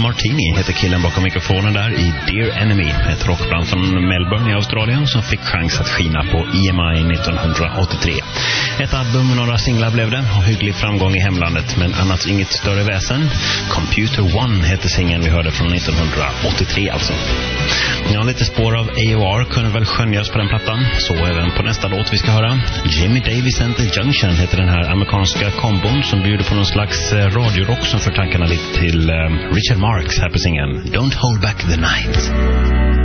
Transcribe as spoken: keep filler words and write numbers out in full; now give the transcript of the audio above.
Martini heter killen bakom mikrofonen där i Dear Enemy, ett rockband från Melbourne i Australien som fick chans att skina på E M I nittonhundraåttiotre. Ett album och några singlar blev det och hygglig framgång i hemlandet, men annars inget större väsen. Computer One heter singeln vi hörde från nittonhundraåttiotre alltså. Ja, lite spår av A O R kunde väl skönjas på den plattan, så även på nästa låt vi ska höra. Jimmy Davis and the Junction heter den här amerikanska kombon som bjuder på någon slags radiorock som för tankarna lite till uh, Richard Marx här på singeln Don't Hold Back the Night.